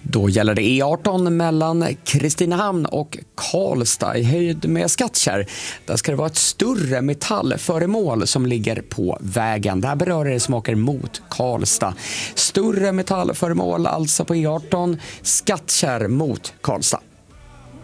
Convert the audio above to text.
Då gäller det E18 mellan Kristinehamn och Karlstad i höjd med Skattkärr. Där ska det vara ett större metallföremål som ligger på vägen. Där berör det som åker mot Karlstad. Större metallföremål alltså på E18, Skattkärr mot Karlstad.